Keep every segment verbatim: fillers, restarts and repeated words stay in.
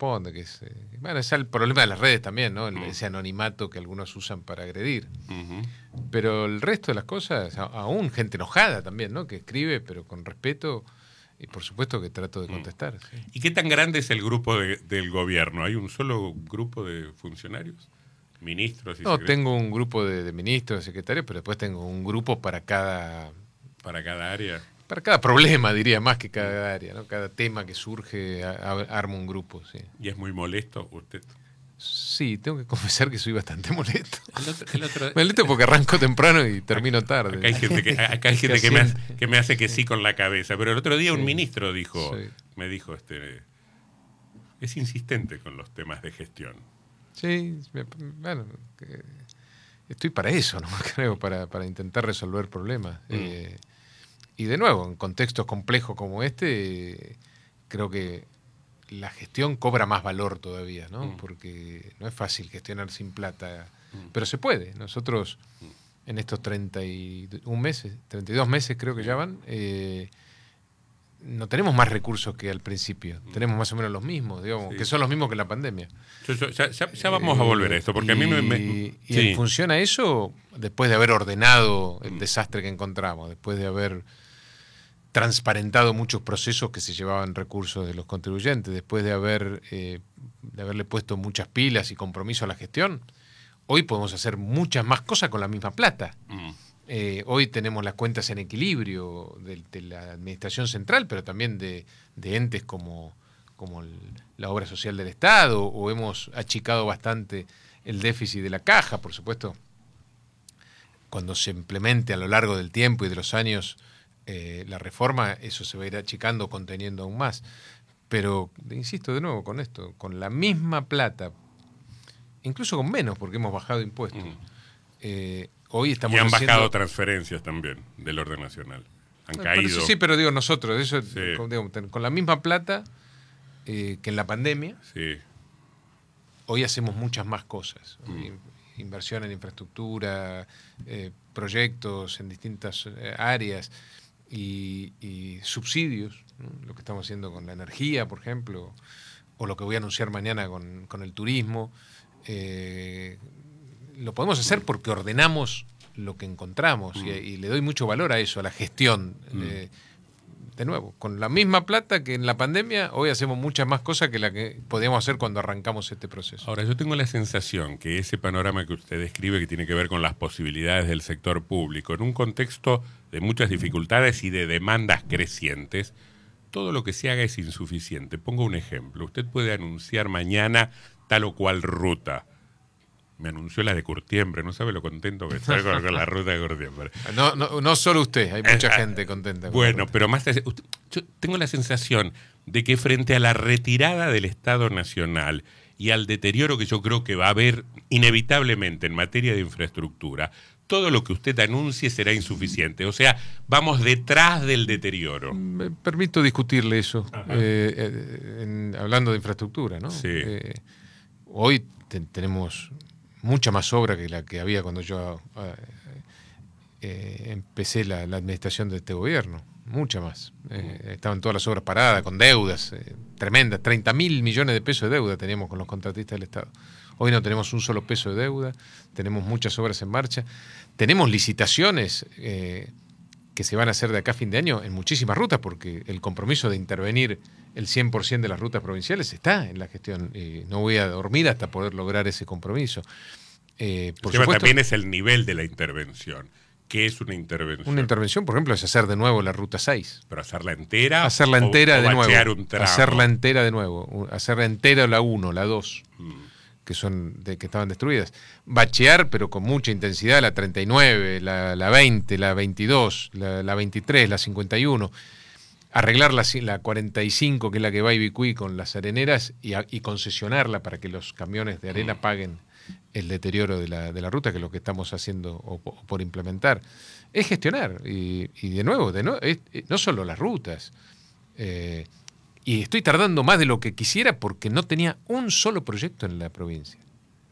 corresponde. Que es, eh, bueno, es el problema de las redes también, ¿no? El, Mm. ese anonimato que algunos usan para agredir. Uh-huh. Pero el resto de las cosas, a- aún gente enojada también, ¿no? Que escribe, pero con respeto, y por supuesto que trato de contestar. Sí. ¿Y qué tan grande es el grupo de- del gobierno? ¿Hay un solo grupo de funcionarios? ¿Ministros y No, secretarios? tengo un grupo de, de ministros, de secretarios, pero después tengo un grupo para cada ¿Para cada área? para cada problema, diría, más que cada área, ¿no? Cada tema que surge, a- a- armo un grupo, sí. ¿Y es muy molesto usted? Sí, tengo que confesar que soy bastante molesto. El otro, el otro- Molesto porque arranco temprano y termino tarde. Acá hay gente, que, acá hay gente que, me hace, que me hace que sí con la cabeza. Pero el otro día un Sí. ministro dijo, Sí. me dijo, este, es insistente con los temas de gestión. Sí, me- bueno, que- estoy para eso, ¿no? Creo, para, para intentar resolver problemas. Mm. Eh, y de nuevo, en contextos complejos como este, eh, creo que la gestión cobra más valor todavía, ¿no? Mm. Porque no es fácil gestionar sin plata, Mm. pero se puede. Nosotros, en estos treinta y un meses, treinta y dos meses creo que ya van, eh, no tenemos más recursos que al principio. Tenemos más o menos los mismos, digamos, Sí. que son los mismos que en la pandemia. Yo- yo- ya, ya- ya vamos a volver a esto, porque y, a mí me... me- y sí. en función a eso, después de haber ordenado el Mm. desastre que encontramos, después de haber transparentado muchos procesos que se llevaban recursos de los contribuyentes, después de haber eh, de haberle puesto muchas pilas y compromiso a la gestión, hoy podemos hacer muchas más cosas con la misma plata. Mm. Eh, hoy tenemos las cuentas en equilibrio de, de la administración central, pero también de, de entes como, como el- la obra social del Estado, o hemos achicado bastante el déficit de la caja, por supuesto. Cuando se implemente a lo largo del tiempo y de los años eh, la reforma, eso se va a ir achicando, conteniendo aún más. Pero, insisto de nuevo con esto, con la misma plata, incluso con menos, porque hemos bajado impuestos, Mm. eh, hoy estamos Y han haciendo... bajado transferencias también del orden nacional. Han Por caído. eso sí, pero digo nosotros, eso, Sí. con, digo, ten- con la misma plata eh, que en la pandemia, Sí. hoy hacemos muchas más cosas. Mm. In- Inversión en infraestructura, eh, proyectos en distintas eh, áreas y, y subsidios, ¿no? Lo que estamos haciendo con la energía, por ejemplo, o lo que voy a anunciar mañana con, con el turismo. Eh, lo podemos hacer porque ordenamos lo que encontramos Mm. y, y le doy mucho valor a eso, a la gestión. Mm. Eh, de nuevo, con la misma plata que en la pandemia, hoy hacemos muchas más cosas que la que podíamos hacer cuando arrancamos este proceso. Ahora, yo tengo la sensación que ese panorama que usted describe, que tiene que ver con las posibilidades del sector público, en un contexto de muchas dificultades y de demandas crecientes, todo lo que se haga es insuficiente. Pongo un ejemplo. Usted puede anunciar mañana tal o cual ruta. Me anunció la de Curtiembre, no sabe lo contento que estoy con, con la ruta de Curtiembre. No, no, no solo usted, hay mucha Eh, gente contenta. con Bueno, la ruta. pero más allá, usted- yo tengo la sensación de que frente a la retirada del Estado Nacional y al deterioro que yo creo que va a haber inevitablemente en materia de infraestructura, todo lo que usted anuncie será insuficiente. O sea, vamos detrás del deterioro. Me permito discutirle eso, Ajá. eh, eh, en- hablando de infraestructura, ¿no? Sí. Eh, hoy te- tenemos mucha más obra que la que había cuando yo eh, eh, empecé la, la administración de este gobierno, mucha más. Eh, estaban todas las obras paradas, con deudas eh, tremendas, treinta mil millones de pesos de deuda teníamos con los contratistas del Estado. Hoy no tenemos un solo peso de deuda, tenemos muchas obras en marcha, tenemos licitaciones eh, que se van a hacer de acá a fin de año en muchísimas rutas, porque el compromiso de intervenir el cien por ciento de las rutas provinciales está en la gestión. Y no voy a dormir hasta poder lograr ese compromiso. Eh, por El tema supuesto, también es el nivel de la intervención. ¿Qué es una intervención? una intervención, por ejemplo, es hacer de nuevo la ruta seis. ¿Pero hacerla entera? Hacerla o- entera o de bachear nuevo. un tramo? Hacerla entera de nuevo. U- Hacerla entera la uno, la dos, Mm. que son de que estaban destruidas. Bachear, pero con mucha intensidad, la treinta y nueve, la, la veinte, la veintidós, la, la veintitrés, la cincuenta y uno. Arreglar la, ci- la cuarenta y cinco, que es la que va a Ibicuí con las areneras, y, a- y concesionarla para que los camiones de arena Mm. paguen el deterioro de la, de la ruta, que es lo que estamos haciendo o, po- por implementar. Es gestionar. Y, y de nuevo, de no, es- es- no solo las rutas. Eh, y estoy tardando más de lo que quisiera porque no tenía un solo proyecto en la provincia.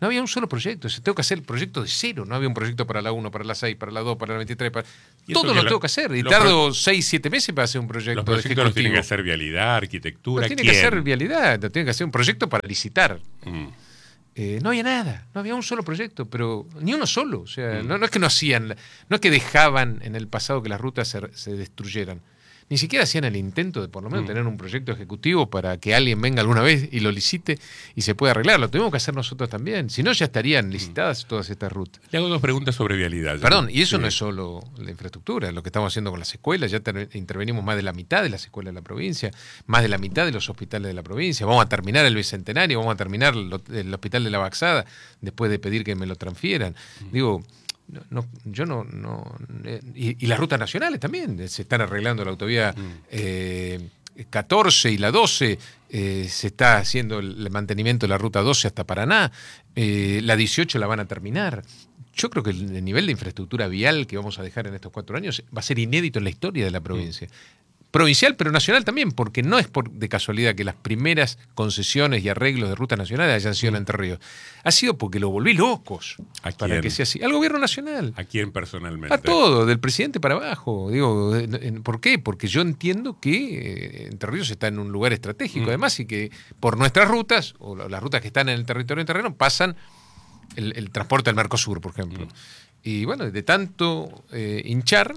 No había un solo proyecto. Se tengo que hacer el proyecto de cero. No había un proyecto para la uno, para la seis, para la dos, para la veintitrés. Para... Todo lo, lo tengo que hacer. Y tardo pro... seis, siete meses para hacer un proyecto. Los proyectos los tiene que hacer vialidad, arquitectura. Lo tiene ¿quién? que hacer vialidad. Lo tiene que hacer un proyecto para licitar. Mm. Eh, no había nada. No había un solo proyecto. Pero ni uno solo. O sea, mm. no, no es que no hacían. No es que dejaban en el pasado que las rutas se, se destruyeran. Ni siquiera hacían el intento de por lo menos mm. tener un proyecto ejecutivo para que alguien venga alguna vez y lo licite y se pueda arreglar. Lo tenemos que hacer nosotros también. Si no, ya estarían licitadas mm. todas estas rutas. Le hago dos preguntas sobre vialidad. Perdón, y eso sí. no es solo la infraestructura, lo que estamos haciendo con las escuelas. Ya ter- intervenimos más de la mitad de las escuelas de la provincia, más de la mitad de los hospitales de la provincia. Vamos a terminar el Bicentenario, vamos a terminar lo, el hospital de la Baxada después de pedir que me lo transfieran. Mm. Digo... No, no, yo no, no eh, y, y las rutas nacionales también se están arreglando. La autovía mm. eh, catorce y la doce, eh, se está haciendo el mantenimiento de la ruta doce hasta Paraná, eh, la dieciocho la van a terminar. Yo creo que el, el nivel de infraestructura vial que vamos a dejar en estos cuatro años va a ser inédito en la historia de la provincia. Mm. Provincial, pero nacional también, porque no es por de casualidad que las primeras concesiones y arreglos de rutas nacionales hayan sido en Entre Ríos. Ha sido porque lo volví locos. ¿A para quién? que sea así. Al gobierno nacional. ¿A quién personalmente? A todo, del presidente para abajo. Digo, ¿por qué? Porque yo entiendo que Entre Ríos está en un lugar estratégico, mm. además, y que por nuestras rutas, o las rutas que están en el territorio terreno, pasan el, el transporte al Mercosur, por ejemplo. Mm. Y bueno, de tanto eh, hinchar.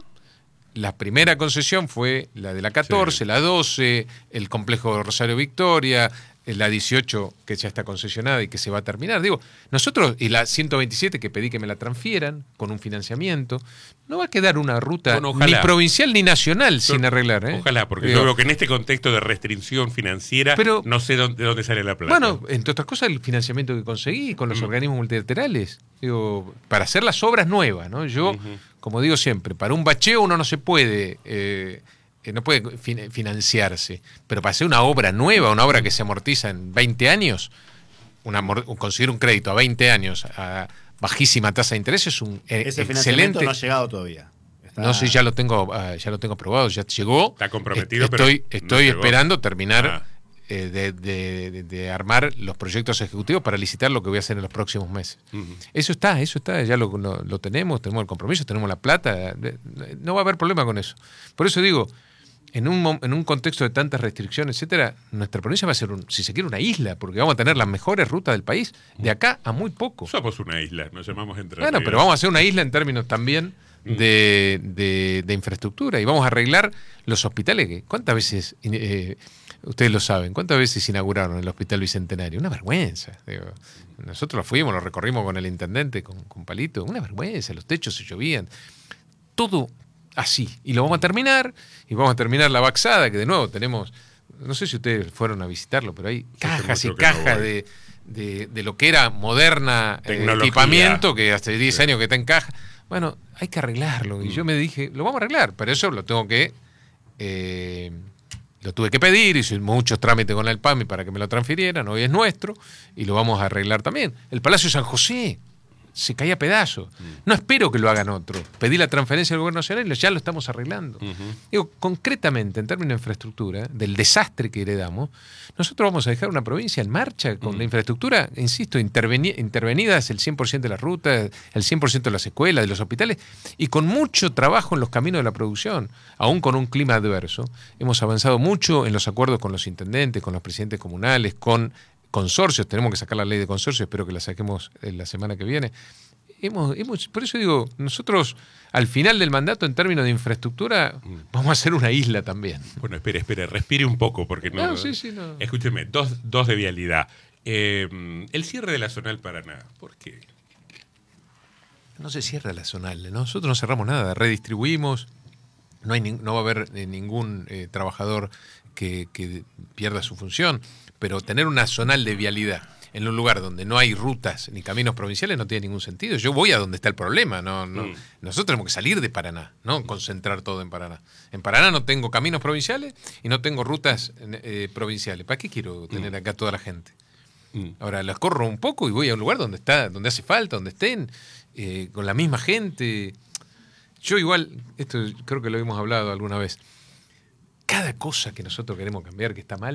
La primera concesión fue la de la catorce, sí. la doce, el complejo Rosario Victoria, la dieciocho que ya está concesionada y que se va a terminar. Digo, nosotros, y la ciento veintisiete que pedí que me la transfieran con un financiamiento, no va a quedar una ruta bueno, ni provincial ni nacional yo, sin arreglar. ¿eh? Ojalá, porque Digo, yo veo que en este contexto de restricción financiera pero, no sé dónde, de dónde sale la plata. Bueno, entre otras cosas, el financiamiento que conseguí con los mm. organismos multilaterales, digo, para hacer las obras nuevas, ¿no? Yo, uh-huh. como digo siempre, para un bacheo uno no se puede... Eh, no puede fin- financiarse, pero para hacer una obra nueva, una obra que se amortiza en veinte años, una, conseguir un crédito a veinte años a bajísima tasa de interés es un eh, Ese excelente. Financiamiento no ha llegado todavía. Está... No sé, ya lo tengo, uh, ya lo tengo aprobado, ya llegó. Está comprometido, estoy, pero estoy no esperando terminar ah. eh, de, de, de, de armar los proyectos ejecutivos para licitar lo que voy a hacer en los próximos meses. Uh-huh. Eso está, eso está, ya lo, lo, lo tenemos, tenemos el compromiso, tenemos la plata, no va a haber problema con eso. Por eso digo, En un, en un contexto de tantas restricciones, etcétera, nuestra provincia va a ser, un, si se quiere, una isla, porque vamos a tener las mejores rutas del país de acá a muy poco. Somos una isla, nos llamamos Entre Ríos. Bueno, pero vamos a ser una isla en términos también de, de, de infraestructura y vamos a arreglar los hospitales. Que, ¿cuántas veces, eh, ustedes lo saben, cuántas veces inauguraron el Hospital Bicentenario? Una vergüenza. Digo, nosotros lo fuimos, lo recorrimos con el intendente, con, con Palito. Una vergüenza, los techos se llovían. Todo... así, y lo vamos a terminar, y vamos a terminar la Baxada, que de nuevo tenemos, no sé si ustedes fueron a visitarlo, pero hay cajas y cajas no de, de, de lo que era moderna eh, equipamiento, que hace diez sí. años que está en caja. Bueno, hay que arreglarlo, y mm. yo me dije, lo vamos a arreglar, pero eso lo tengo que, eh, lo tuve que pedir, hice muchos trámites con el P A M I para que me lo transfirieran, hoy es nuestro, y lo vamos a arreglar también. El Palacio San José se caía a pedazos. No espero que lo hagan otros. Pedí la transferencia del gobierno nacional y ya lo estamos arreglando. Uh-huh. Digo, concretamente, en términos de infraestructura, del desastre que heredamos, nosotros vamos a dejar una provincia en marcha con uh-huh. la infraestructura, insisto, interveni- intervenidas el cien por ciento de las rutas, el cien por ciento de las escuelas, de los hospitales, y con mucho trabajo en los caminos de la producción, aún con un clima adverso. Hemos avanzado mucho en los acuerdos con los intendentes, con los presidentes comunales, con consorcios, tenemos que sacar la ley de consorcios, espero que la saquemos la semana que viene. Hemos, hemos, por eso digo, nosotros al final del mandato en términos de infraestructura vamos a ser una isla también. Bueno, espere, espere, respire un poco porque no... no, sí, sí, no. Escúcheme, dos, dos de vialidad. Eh, el cierre de la Zonal Paraná, ¿por qué? No se cierra la Zonal, nosotros no cerramos nada, redistribuimos, no, hay, no va a haber eh, ningún eh, trabajador que, que pierda su función. Pero tener una zonal de vialidad en un lugar donde no hay rutas ni caminos provinciales no tiene ningún sentido. Yo voy a donde está el problema. No, no. Mm. Nosotros tenemos que salir de Paraná, no concentrar todo en Paraná. En Paraná no tengo caminos provinciales y no tengo rutas eh, provinciales. ¿Para qué quiero tener mm. acá toda la gente? Mm. Ahora las corro un poco y voy a un lugar donde está, donde hace falta, donde estén, eh, con la misma gente. Yo igual, esto creo que lo hemos hablado alguna vez, cada cosa que nosotros queremos cambiar que está mal,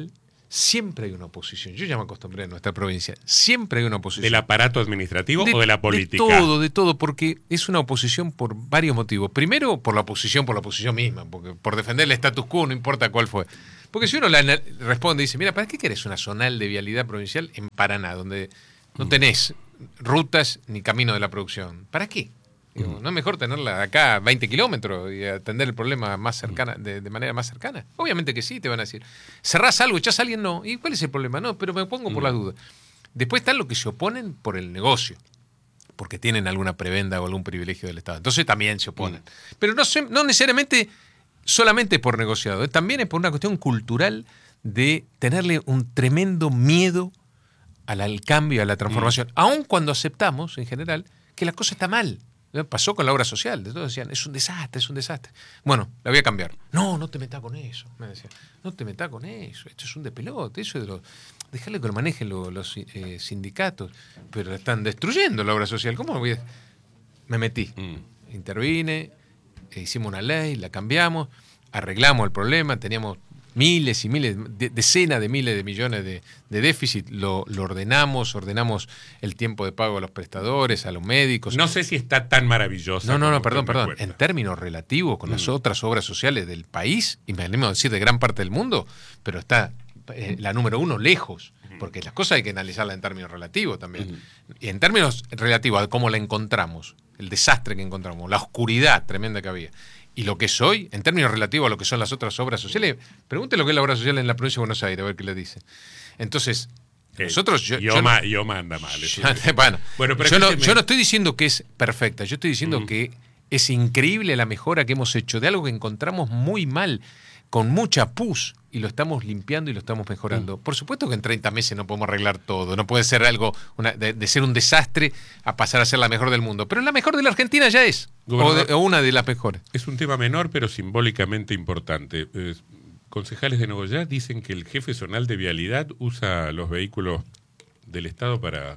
siempre hay una oposición. Yo ya me acostumbré en nuestra provincia. Siempre hay una oposición. ¿Del aparato administrativo de, o de la política? De todo, de todo, porque es una oposición por varios motivos. Primero, por la oposición, por la oposición misma, porque por defender el status quo, no importa cuál fue. Porque si uno la responde y dice, mira, ¿para qué querés una zonal de vialidad provincial en Paraná, donde no tenés rutas ni camino de la producción? ¿Para qué? Digo, ¿no es mejor tenerla acá a veinte kilómetros y atender el problema más cercana, de, de manera más cercana? Obviamente que sí, te van a decir. ¿Cerrás algo, echás a alguien? No. ¿Y cuál es el problema? No, pero me pongo por las dudas. Después están los que se oponen por el negocio, porque tienen alguna prebenda o algún privilegio del Estado. Entonces también se oponen. Mm. Pero no, no necesariamente solamente por negociado, ¿eh? También es por una cuestión cultural de tenerle un tremendo miedo al, al cambio, a la transformación, mm. aun cuando aceptamos, en general, que la cosa está mal. Pasó con la obra social, de todos decían, es un desastre, es un desastre. Bueno, la voy a cambiar. No, no te metas con eso, me decían. No te metas con eso, esto es un despelote, eso es de los... Dejarle que lo manejen los, los eh, sindicatos, pero están destruyendo la obra social. ¿Cómo voy a...? Me metí, mm. intervine, eh, hicimos una ley, la cambiamos, arreglamos el problema, teníamos miles y miles, de, decenas de miles de millones de, de déficit, lo, lo ordenamos, ordenamos el tiempo de pago a los prestadores, a los médicos. No sé si está tan maravillosa. No, no, no, perdón, perdón. En términos relativos con mm. las otras obras sociales del país, y me animo a decir de gran parte del mundo, pero está eh, la número uno lejos, porque las cosas hay que analizarlas en términos relativos también. Mm. Y en términos relativos a cómo la encontramos, el desastre que encontramos, la oscuridad tremenda que había, y lo que es hoy, en términos relativos a lo que son las otras obras sociales, pregúntele lo que es la obra social en la provincia de Buenos Aires, a ver qué le dice. Entonces, eh, nosotros... Yo, Ioma, yo, Ioma anda mal. Eso yo, bueno, bueno pero yo, no, me... yo no estoy diciendo que es perfecta, yo estoy diciendo mm. que es increíble la mejora que hemos hecho de algo que encontramos muy mal, con mucha pus, y lo estamos limpiando y lo estamos mejorando. Mm. Por supuesto que en treinta meses no podemos arreglar todo, no puede ser algo una, de, de ser un desastre a pasar a ser la mejor del mundo, pero la mejor de la Argentina ya es, o, de, o una de las mejores. Es un tema menor, pero simbólicamente importante. Eh, concejales de Nogoyá dicen que el jefe zonal de vialidad usa los vehículos del Estado para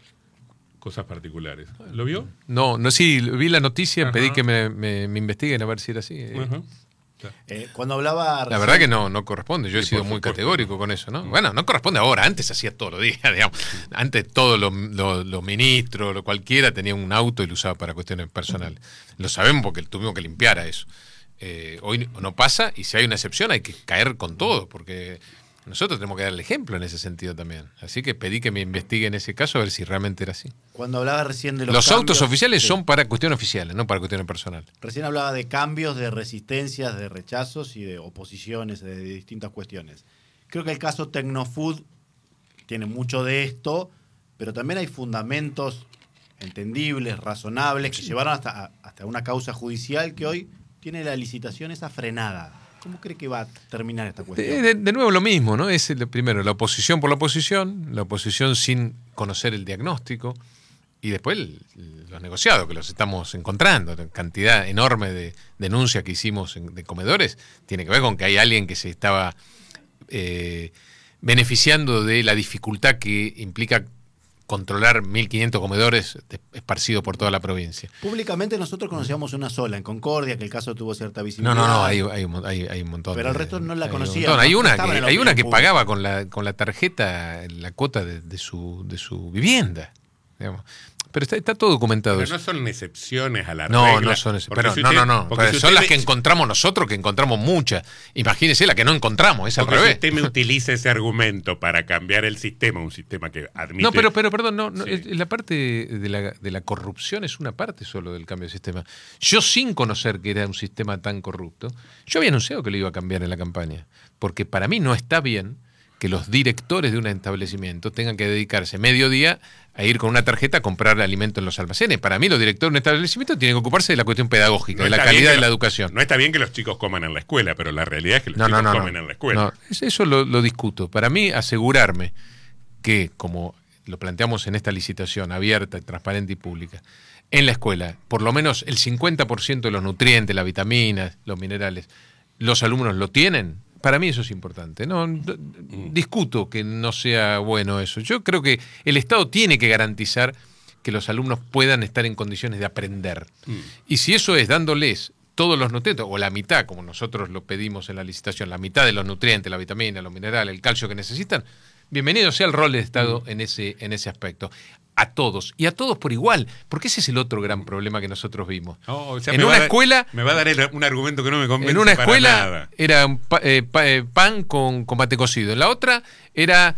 cosas particulares. ¿Lo vio? No, no, sí, vi la noticia, Ajá. pedí que me, me, me investiguen a ver si era así. Ajá. Eh, cuando hablaba recién... La verdad que no, no corresponde, yo sí, he sido muy categórico con eso, ¿no? Bueno, no corresponde ahora, antes hacía todos los días, digamos. Antes todos los, los, los ministros, lo cualquiera tenía un auto y lo usaba para cuestiones personales. Lo sabemos porque tuvimos que limpiar a eso. Eh, hoy no pasa, y si hay una excepción hay que caer con todo, porque nosotros tenemos que dar el ejemplo en ese sentido también. Así que pedí que me investiguen ese caso a ver si realmente era así. Cuando hablaba recién de los Los cambios, autos oficiales sí. son para cuestiones oficiales, no para cuestiones personales. Recién hablaba de cambios, de resistencias, de rechazos y de oposiciones, de, de distintas cuestiones. Creo que el caso Tecnofood tiene mucho de esto, pero también hay fundamentos entendibles, razonables, que llevaron hasta, hasta una causa judicial que hoy tiene la licitación esa frenada. ¿Cómo cree que va a terminar esta cuestión? De, de nuevo lo mismo, ¿no? Es el, primero la oposición por la oposición, la oposición sin conocer el diagnóstico, y después el, los negociados, que los estamos encontrando. La cantidad enorme de denuncias que hicimos en, de comedores tiene que ver con que hay alguien que se estaba eh, beneficiando de la dificultad que implica controlar mil quinientos comedores esparcidos por toda la provincia. Públicamente nosotros conocíamos una sola, en Concordia, que el caso tuvo cierta visibilidad. No, no, no, hay, hay, hay, hay un montón. Pero el resto no la conocíamos. Hay, hay una que, hay una que pagaba con la, con la tarjeta la cuota de, de, su, de su vivienda, digamos. Pero está, está todo documentado. Pero no son excepciones a la no, regla. No, no son excepciones. Si no, no, no. Si son las me... que encontramos nosotros, que encontramos muchas. Imagínese la que no encontramos, es al porque revés. Si usted me utiliza ese argumento para cambiar el sistema, un sistema que admite... No, pero, pero perdón, no, no sí. la parte de la, de la corrupción es una parte solo del cambio de sistema. Yo, sin conocer que era un sistema tan corrupto, yo había anunciado que lo iba a cambiar en la campaña. Porque para mí no está bien que los directores de un establecimiento tengan que dedicarse mediodía a ir con una tarjeta a comprar alimento en los almacenes. Para mí los directores de un establecimiento tienen que ocuparse de la cuestión pedagógica, no de la calidad de la los, educación. No está bien que los chicos coman en la escuela, pero la realidad es que los no, chicos no, no, comen no, en la escuela. No, eso lo, lo discuto. Para mí asegurarme que, como lo planteamos en esta licitación abierta, transparente y pública, en la escuela, por lo menos el cincuenta por ciento de los nutrientes, las vitaminas, los minerales, los alumnos lo tienen. Para mí eso es importante. No, discuto que no sea bueno eso. Yo creo que el Estado tiene que garantizar que los alumnos puedan estar en condiciones de aprender. Mm. Y si eso es dándoles todos los nutrientes, o la mitad, como nosotros lo pedimos en la licitación, la mitad de los nutrientes, la vitamina, los minerales, el calcio que necesitan, bienvenido sea el rol del Estado en ese, en ese aspecto. A todos, y a todos por igual, porque ese es el otro gran problema que nosotros vimos. Oh, o sea, en me una va escuela... Me va a dar el, un argumento que no me convence En una para escuela nada. era pa, eh, pa, eh, pan con, con mate cocido. En la otra era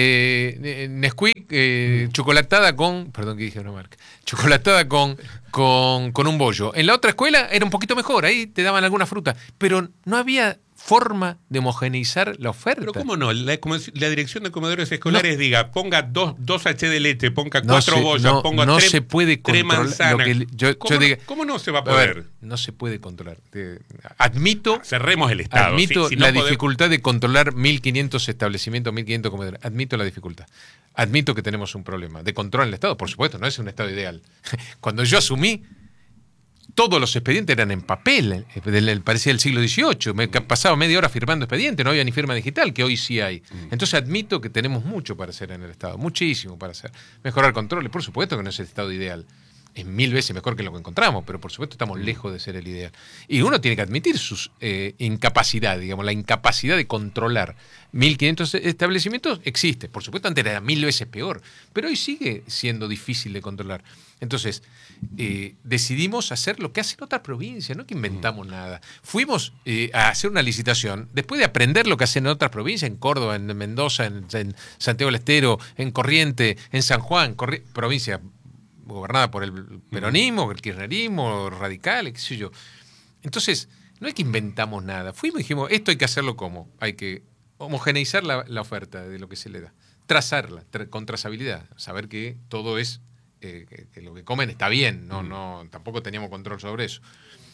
eh, Nesquik eh, chocolatada con... Perdón que dije una marca. Chocolatada con, con, con un bollo. En la otra escuela era un poquito mejor. Ahí te daban alguna fruta. Pero no había forma de homogeneizar la oferta. Pero ¿cómo no? La, como la dirección de comedores escolares no. diga, ponga dos, dos H de leche, ponga no cuatro se, bollas, no, ponga no tres, se puede tres manzanas. Lo que yo, ¿Cómo, yo diga, ¿Cómo no se va a a poder? ver, no se puede controlar. Te, admito, cerremos el Estado. Admito si, si la no dificultad podemos... de controlar mil quinientos establecimientos, mil quinientos comedores. Admito la dificultad. Admito que tenemos un problema de control en el Estado. Por supuesto, no es un Estado ideal. Cuando yo asumí, todos los expedientes eran en papel, parecía el siglo dieciocho. Me pasaba media hora firmando expedientes, no había ni firma digital, que hoy sí hay. Entonces admito que tenemos mucho para hacer en el Estado, muchísimo para hacer. Mejorar controles, por supuesto que no es el Estado ideal. Es mil veces mejor que lo que encontramos, pero por supuesto estamos lejos de ser el ideal. Y uno tiene que admitir su eh, incapacidad, digamos, la incapacidad de controlar. mil quinientos establecimientos existe. Por supuesto, antes era mil veces peor, pero hoy sigue siendo difícil de controlar. Entonces, eh, decidimos hacer lo que hacen otras provincias, no que inventamos nada. Fuimos eh, a hacer una licitación, después de aprender lo que hacen en otras provincias, en Córdoba, en Mendoza, en, en Santiago del Estero, en Corrientes, en San Juan, Corri- provincia gobernada por el peronismo, el kirchnerismo, radical, qué sé yo. Entonces, no es que inventamos nada. Fuimos y dijimos, esto hay que hacerlo como, hay que homogeneizar la, la oferta de lo que se le da, trazarla, tra- con trazabilidad, saber que todo es, eh, que, que lo que comen está bien, no, no, tampoco teníamos control sobre eso.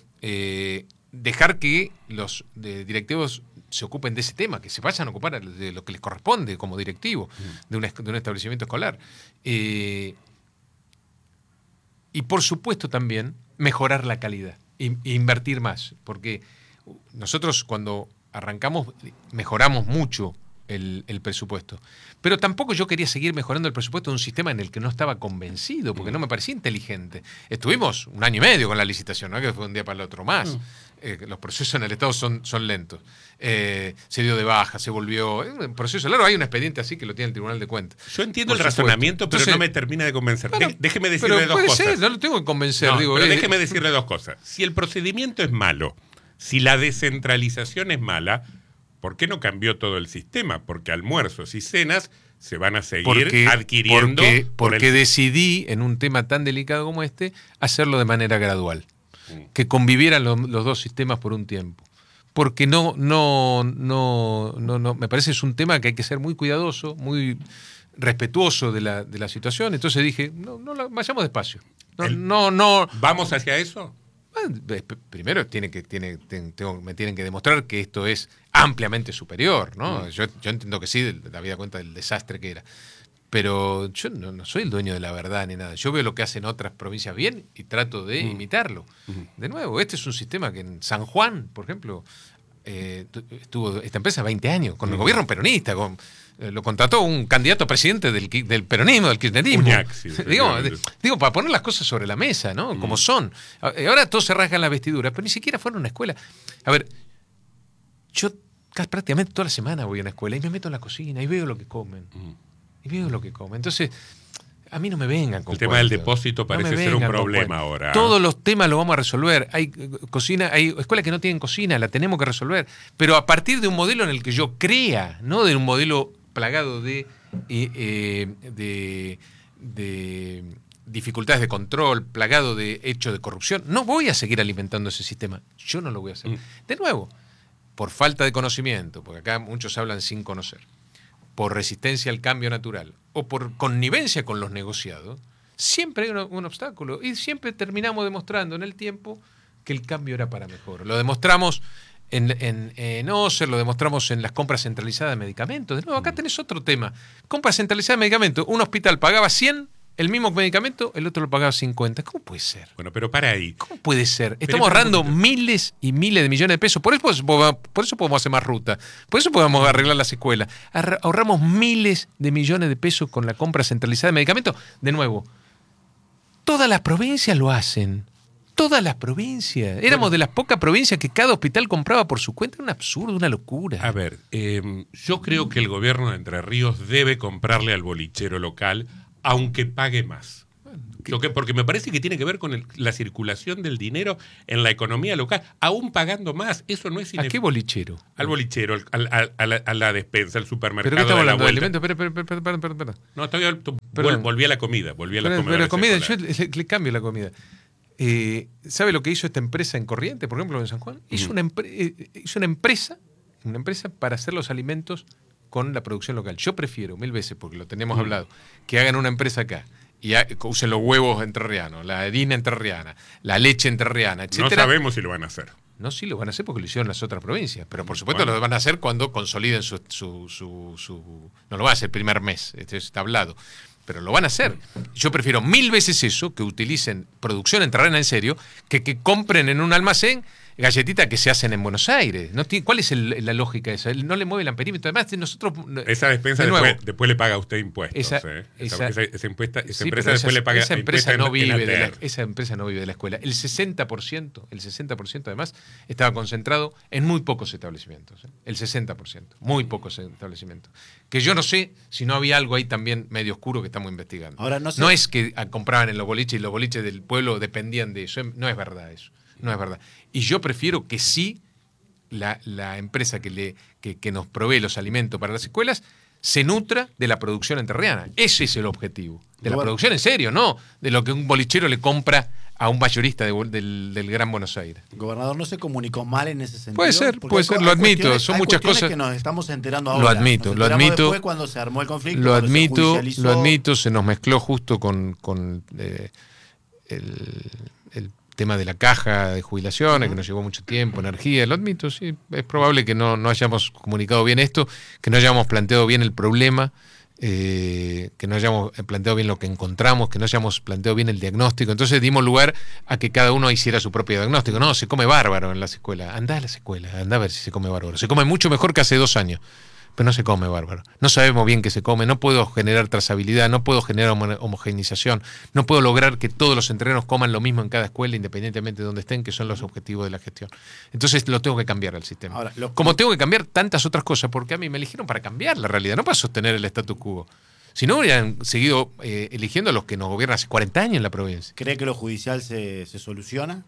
Eh, dejar que los de directivos se ocupen de ese tema, que se vayan a ocupar de lo que les corresponde como directivo de un, de un establecimiento escolar. Eh, Y por supuesto también mejorar la calidad e invertir más, porque nosotros cuando arrancamos mejoramos mucho el, el presupuesto, pero tampoco yo quería seguir mejorando el presupuesto de un sistema en el que no estaba convencido, porque no me parecía inteligente. Estuvimos un año y medio con la licitación, no que fue un día para el otro más. Mm. Eh, los procesos en el Estado son, son lentos. Eh, se dio de baja, se volvió... Es un proceso largo, hay un expediente así que lo tiene el Tribunal de Cuentas. Yo entiendo el razonamiento, pero Entonces, no me termina de convencer. Bueno, déjeme decirle pero dos puede cosas. Ser, no lo tengo que convencer. No, digo, pero eh, déjeme decirle dos cosas. Si el procedimiento es malo, si la descentralización es mala, ¿por qué no cambió todo el sistema? Porque almuerzos y cenas se van a seguir porque, adquiriendo. Porque, por porque el... decidí, en un tema tan delicado como este, hacerlo de manera gradual. Que convivieran lo, los dos sistemas por un tiempo. Porque no, no, no, no, no, me parece es un tema que hay que ser muy cuidadoso, muy respetuoso de la, de la situación. Entonces dije, no, no vayamos despacio. No, el, no, no. ¿Vamos hacia eso? Primero tiene que, tiene, tengo, me tienen que demostrar que esto es ampliamente superior, ¿no? Mm. Yo, yo entiendo que sí, había cuenta del desastre que era. Pero yo no, no soy el dueño de la verdad ni nada. Yo veo lo que hacen otras provincias bien y trato de mm. imitarlo. Mm. De nuevo, este es un sistema que en San Juan, por ejemplo, eh, estuvo esta empresa veinte años, con mm. el gobierno peronista, con, eh, lo contrató un candidato a presidente del, del peronismo, del kirchnerismo. Uñac, sí, digo, digo, para poner las cosas sobre la mesa, ¿no? Mm. Como son. Ahora todos se rasgan la vestidura, pero ni siquiera fueron a una escuela. A ver, yo casi prácticamente toda la semana voy a una escuela y me meto en la cocina y veo lo que comen. Mm. Y veo lo que come. Entonces, a mí no me vengan con El tema cuentos. del depósito parece no ser un problema ahora. Todos los temas los vamos a resolver. Hay cocina, hay escuelas que no tienen cocina, la tenemos que resolver. Pero a partir de un modelo en el que yo crea, no de un modelo plagado de, eh, de, de dificultades de control, plagado de hechos de corrupción. No voy a seguir alimentando ese sistema. Yo no lo voy a hacer. Mm. De nuevo, por falta de conocimiento, porque acá muchos hablan sin conocer, por resistencia al cambio natural o por connivencia con los negociados, siempre hay un, un obstáculo y siempre terminamos demostrando en el tiempo que el cambio era para mejor. Lo demostramos en, en, en Ocer, lo demostramos en las compras centralizadas de medicamentos. De nuevo, acá tenés otro tema. Compra centralizada de medicamentos. Un hospital pagaba cien, el mismo medicamento, el otro lo pagaba cincuenta. ¿Cómo puede ser? Bueno, pero para ahí. ¿Cómo puede ser? Estamos ahorrando miles y miles de millones de pesos. Por eso, por eso podemos hacer más ruta. Por eso podemos arreglar las escuelas. Ahorramos miles de millones de pesos con la compra centralizada de medicamentos. De nuevo, todas las provincias lo hacen. todas las provincias. Éramos bueno, de las pocas provincias que cada hospital compraba por su cuenta. Era un absurdo, una locura. A ver, eh, yo creo que el gobierno de Entre Ríos debe comprarle al bolichero local, aunque pague más. Lo que, porque me parece que tiene que ver con el, la circulación del dinero en la economía local, aún pagando más. Eso no es ¿A qué bolichero? Al bolichero, al, al, a, la, a la despensa, al supermercado. ¿Pero qué estamos de la hablando de vuelta. alimentos? Espera, espera, espera, espera, espera. No, todavía vol, volví a la comida. Volví a la pero, comida. Pero la comida, yo le, le cambio la comida. Eh, ¿Sabe lo que hizo esta empresa en Corrientes, por ejemplo, en San Juan? Hizo, uh-huh. una, eh, hizo una empresa, una empresa para hacer los alimentos con la producción local. Yo prefiero mil veces, porque lo tenemos uh-huh. hablado, que hagan una empresa acá y ha, usen los huevos entrerrianos, la harina entrerriana, la leche entrerriana, etcétera. No sabemos si lo van a hacer. No, sí lo van a hacer porque lo hicieron las otras provincias, pero por supuesto bueno. lo van a hacer cuando consoliden su, su, su, su... No lo van a hacer el primer mes, este está hablado, pero lo van a hacer. Yo prefiero mil veces eso, que utilicen producción entrerriana en serio, que que compren en un almacén galletitas que se hacen en Buenos Aires. ¿No tiene, ¿Cuál es el, la lógica de eso? No le mueve el amperímetro. Además, nosotros... Esa despensa de después, después le paga a usted impuestos. Esa, ¿eh? esa, esa, esa, impuesta, esa sí, empresa después esa, le paga esa empresa no en, vive en de la, Esa empresa no vive de la escuela. El sesenta por ciento, el sesenta por ciento además, estaba concentrado en muy pocos establecimientos. ¿eh? El sesenta por ciento. Muy pocos establecimientos. Que yo no sé si no había algo ahí también medio oscuro que estamos investigando. Ahora, no, sé. no es que compraban en los boliches y los boliches del pueblo dependían de eso. No es verdad eso. No es verdad. Y yo prefiero que sí la, la empresa que, le, que, que nos provee los alimentos para las escuelas se nutra de la producción entrerriana. Ese es el objetivo. De la bueno. producción en serio, no de lo que un bolichero le compra a un mayorista de, del, del Gran Buenos Aires. Gobernador, no se comunicó mal en ese sentido. Puede ser, puede ser, lo admito. Son muchas cosas que nos estamos enterando ahora. Lo admito, lo admito. Después cuando se armó el conflicto, lo admito, se lo admito. Se nos mezcló justo con, con eh, el, el tema de la caja de jubilaciones, uh-huh. que nos llevó mucho tiempo, energía. Lo admito, sí. Es probable que no, no hayamos comunicado bien esto, que no hayamos planteado bien el problema. Eh, que no hayamos planteado bien lo que encontramos, que no hayamos planteado bien el diagnóstico. Entonces dimos lugar a que cada uno hiciera su propio diagnóstico. No, se come bárbaro en las escuelas. Andá a las escuelas, andá a ver si se come bárbaro. Se come mucho mejor que hace dos años, pero no se come bárbaro. No sabemos bien qué se come, no puedo generar trazabilidad, no puedo generar homo- homogeneización, no puedo lograr que todos los entrenos coman lo mismo en cada escuela, independientemente de donde estén, que son los objetivos de la gestión. Entonces lo tengo que cambiar al sistema. Ahora, lo... Como tengo que cambiar tantas otras cosas, porque a mí me eligieron para cambiar la realidad, no para sostener el status quo. Si no, hubieran seguido eh, eligiendo a los que nos gobiernan hace cuarenta años en la provincia. ¿Cree que lo judicial se, se soluciona?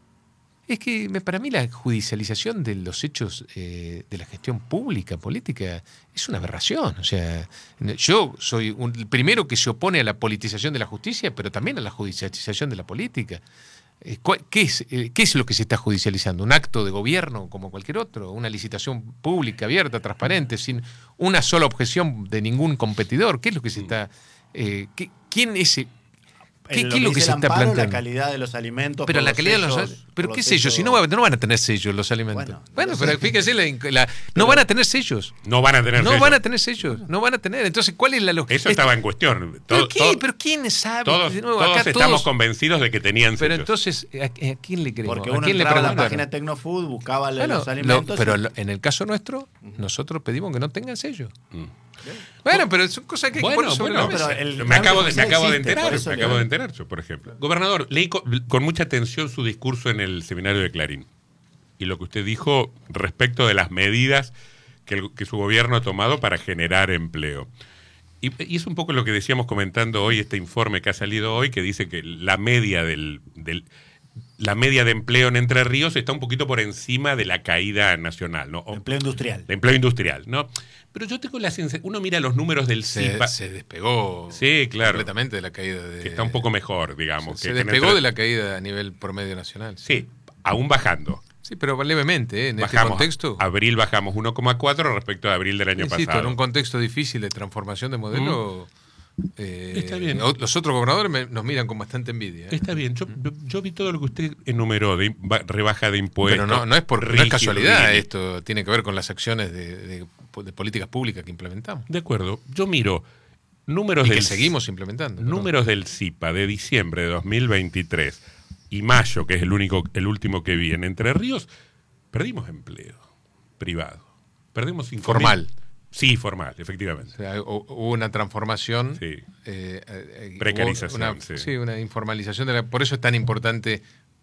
Es que me, para mí la judicialización de los hechos eh, de la gestión pública, política, es una aberración. O sea, yo soy un, el primero que se opone a la politización de la justicia, pero también a la judicialización de la política. Eh, ¿qué, es, eh, ¿Qué es lo que se está judicializando? ¿Un acto de gobierno como cualquier otro? ¿Una licitación pública, abierta, transparente, sin una sola objeción de ningún competidor? ¿Qué es lo que se está... Eh, ¿qué, ¿Quién es el...? ¿Qué, lo ¿Qué es lo que se está planteando? La calidad de los alimentos. Pero la calidad sellos, de los Pero qué sellos, si no, va, no van a tener sellos los alimentos. Bueno, bueno no pero sé. fíjese, la, la, no pero van a tener sellos. No van a tener no sellos. No van a tener sellos, no van a tener. Entonces, ¿cuál es la lógica? Eso estaba en cuestión. ¿Pero, qué? ¿Pero quién sabe? Todos, de nuevo, todos acá estamos todos, convencidos de que tenían sellos. Pero entonces, ¿a, a quién le creemos? Porque ¿A uno quién le entraba a la página de Tecnofood, buscaba bueno, los alimentos. Lo, pero y... lo, en el caso nuestro, nosotros pedimos que no tengan sellos. Mm. Bueno, pero son cosas que hay bueno, que poner sobre bueno, la mesa. El me acabo de, me acabo de enterar, me acabo de enterar yo, por ejemplo. Gobernador, leí con, con mucha atención su discurso en el seminario de Clarín y lo que usted dijo respecto de las medidas que, el, que su gobierno ha tomado para generar empleo. Y, y es un poco lo que decíamos comentando hoy, este informe que ha salido hoy, que dice que la media del, del la media de empleo en Entre Ríos está un poquito por encima de la caída nacional, ¿no? O, empleo industrial. De empleo industrial, ¿no? Pero yo tengo la sensación, uno mira los números del se, CIPA. Se despegó sí, claro, completamente de la caída. De, que está un poco mejor, digamos. Se, que, se despegó entre... de la caída a nivel promedio nacional. Sí, sí aún bajando. Sí, pero levemente, ¿eh? En bajamos, este contexto. Abril bajamos uno coma cuatro respecto a abril del año Insisto, pasado. En un contexto difícil de transformación de modelo... Mm. Eh, Está bien. Los otros gobernadores me, nos miran con bastante envidia. ¿eh? Está bien. Yo, yo vi todo lo que usted enumeró de rebaja de impuestos. Pero no, no, es, por, rígido, no es casualidad rígido. Esto. Tiene que ver con las acciones de, de, de políticas públicas que implementamos. De acuerdo. Yo miro números y del... que seguimos implementando. Números perdón. del CIPA de diciembre de dos mil veintitrés y mayo, que es el, único, el último que vi en Entre Ríos, perdimos empleo privado. Perdimos informal. Sí, formal, efectivamente. O sea, hubo una transformación. Sí. Eh, eh, Precarización. Una, sí. sí, una informalización. De la, por eso es tan importante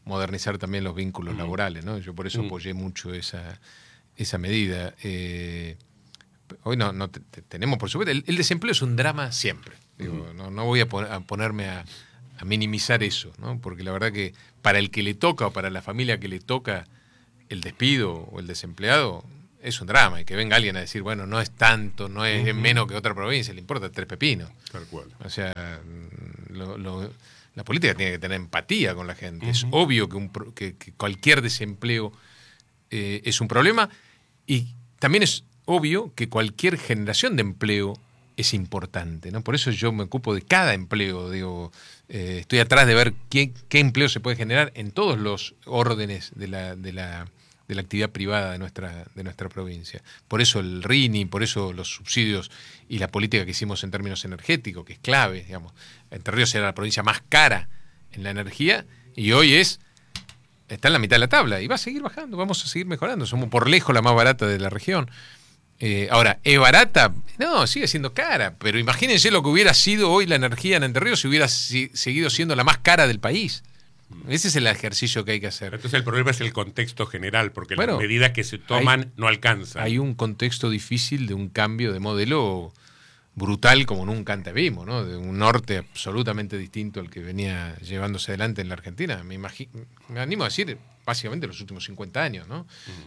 modernizar también los vínculos Mm. laborales, ¿no? Yo por eso Mm. apoyé mucho esa, esa medida. Eh, hoy no, no te- te- tenemos, por supuesto, el, el desempleo es un drama siempre. Digo, Mm. no, no voy a, pon- a ponerme a, a minimizar eso, ¿no? Porque la verdad que para el que le toca o para la familia que le toca el despido o el desempleado es un drama. Y que venga alguien a decir, bueno, no es tanto, no es, es Ujú. menos que otra provincia, le importa tres pepinos. Tal cual. O sea, lo- lo- la política tiene que tener empatía con la gente. Es Ujú. obvio que, un pro- que- que cualquier desempleo eh, es un problema y también es obvio que cualquier generación de empleo es importante, ¿no? Por eso yo me ocupo de cada empleo, digo, eh, estoy atrás de ver qué, qué empleo se puede generar en todos los órdenes de la, de la, de la actividad privada de nuestra, de nuestra provincia. Por eso el R I N I, por eso los subsidios y la política que hicimos en términos energéticos, que es clave, digamos. Entre Ríos era la provincia más cara en la energía y hoy es está en la mitad de la tabla y va a seguir bajando, vamos a seguir mejorando. Somos por lejos la más barata de la región. Eh, ahora, ¿es barata? No, sigue siendo cara, pero imagínense lo que hubiera sido hoy la energía en Entre Ríos si hubiera si, seguido siendo la más cara del país. Ese es el ejercicio que hay que hacer. Entonces el problema es el contexto general, porque Bueno, las medidas que se toman hay- no alcanzan. Hay un contexto difícil de un cambio de modelo brutal como nunca antes vimos, ¿no? De un norte absolutamente distinto al que venía llevándose adelante en la Argentina. Me, imagi- me animo a decir, básicamente los últimos cincuenta años, ¿no?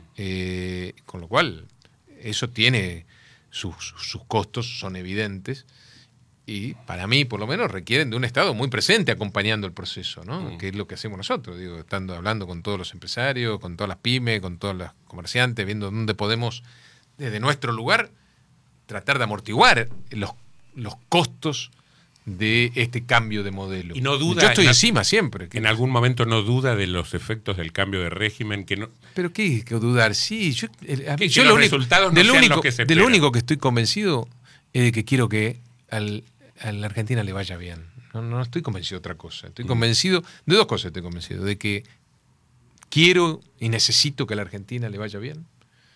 Eh, con lo cual, eso tiene sus, sus costos, son evidentes, y para mí, por lo menos, requieren de un Estado muy presente acompañando el proceso, ¿no? Mm. Que es lo que hacemos nosotros, digo, estando hablando con todos los empresarios, con todas las pymes, con todos los comerciantes, viendo dónde podemos, desde nuestro lugar, tratar de amortiguar los, los costos de este cambio de modelo. Y no duda Yo estoy en- encima siempre. que- En algún momento no duda de los efectos del cambio de régimen, que no, Pero qué que dudar, sí, yo, el- a Que- mí- que yo los lo único, resultados no de lo sean único, los que se de lo esperan. único que estoy convencido es de que quiero que al, a la Argentina le vaya bien. No, no estoy convencido de otra cosa. Estoy Mm. convencido, de dos cosas estoy convencido. De que quiero y necesito que a la Argentina le vaya bien.